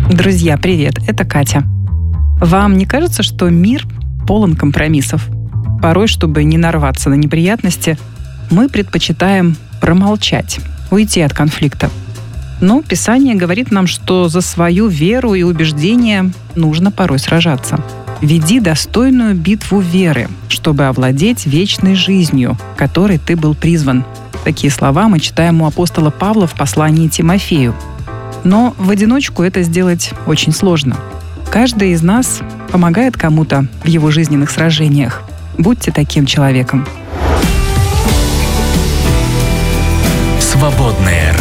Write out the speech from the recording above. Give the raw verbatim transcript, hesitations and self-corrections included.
Друзья, привет, это Катя. Вам не кажется, что мир полон компромиссов? Порой, чтобы не нарваться на неприятности, мы предпочитаем промолчать, уйти от конфликта. Но Писание говорит нам, что за свою веру и убеждения нужно порой сражаться. Веди достойную битву веры, чтобы овладеть вечной жизнью, которой ты был призван. Такие слова мы читаем у апостола Павла в послании Тимофею. Но в одиночку это сделать очень сложно. Каждый из нас помогает кому-то в его жизненных сражениях. Будьте таким человеком. Свободное